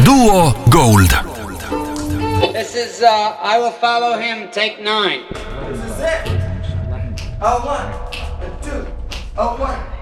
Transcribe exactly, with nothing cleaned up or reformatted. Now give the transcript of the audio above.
Duo Gold. This is uh, I Will Follow Him, take nine. This is it. Oh, one, two, oh, one.